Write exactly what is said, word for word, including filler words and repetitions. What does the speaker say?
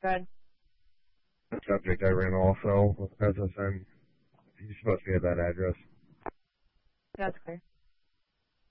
ahead. The subject I ran also with S S N. He's supposed to be at that address. That's clear.